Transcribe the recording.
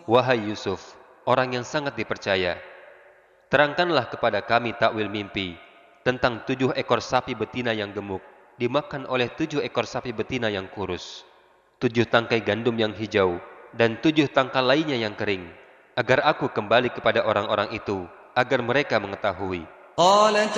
Wahai Yusuf, orang yang sangat dipercaya, terangkanlah kepada kami takwil mimpi tentang 7 ekor sapi betina yang gemuk dimakan oleh 7 ekor sapi betina yang kurus, 7 tangkai gandum yang hijau, dan 7 tangkai lainnya yang kering, agar aku kembali kepada orang-orang itu, agar mereka mengetahui.